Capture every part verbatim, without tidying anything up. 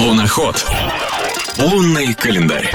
Луноход. Лунный календарь.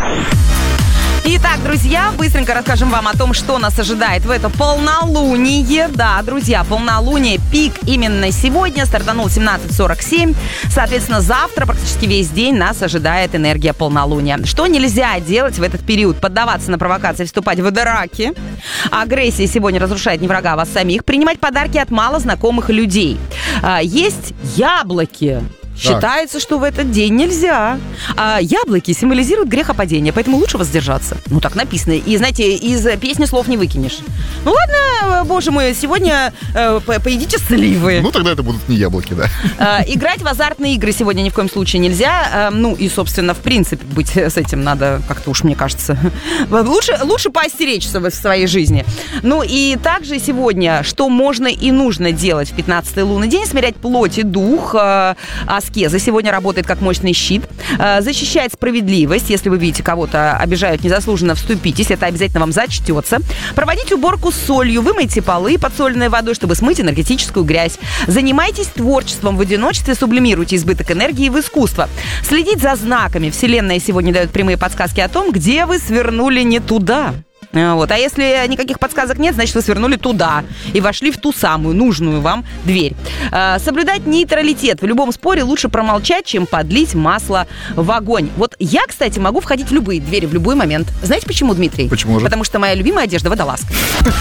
Итак, друзья, быстренько расскажем вам о том, что нас ожидает в это полнолуние. Да, друзья, полнолуние, пик именно сегодня, стартанул семнадцать сорок семь. Соответственно, завтра практически весь день нас ожидает энергия полнолуния. Что нельзя делать в этот период? Поддаваться на провокации, вступать в драки. Агрессия сегодня разрушает не врага, а вас самих. Принимать подарки от малознакомых людей. Есть яблоки. Считается, что в этот день нельзя. А яблоки символизируют грехопадение, поэтому лучше воздержаться. Ну, так написано. И, знаете, из песни слов не выкинешь. Ну, ладно, боже мой, сегодня э, поедите сливы. Ну, тогда это будут не яблоки, да. Э, играть в азартные игры сегодня ни в коем случае нельзя. Э, ну, и, собственно, в принципе, быть с этим надо как-то уж, мне кажется. Лучше, лучше поостеречься в своей жизни. Ну, и также сегодня, что можно и нужно делать в пятнадцатый лунный день, смирять плоть и дух, э, аскеза сегодня работает как мощный щит. Защищает справедливость. Если вы видите, кого-то обижают незаслуженно, вступитесь. Это обязательно вам зачтется. Проводите уборку с солью. Вымойте полы подсоленной водой, чтобы смыть энергетическую грязь. Занимайтесь творчеством в одиночестве. Сублимируйте избыток энергии в искусство. Следить за знаками. Вселенная сегодня дает прямые подсказки о том, где вы свернули не туда. Вот. А если никаких подсказок нет, значит, вы свернули туда и вошли в ту самую нужную вам дверь. Э, соблюдать нейтралитет. В любом споре лучше промолчать, чем подлить масло в огонь. Вот я, кстати, могу входить в любые двери в любой момент. Знаете почему, Дмитрий? Почему же? Потому что моя любимая одежда — водолазка.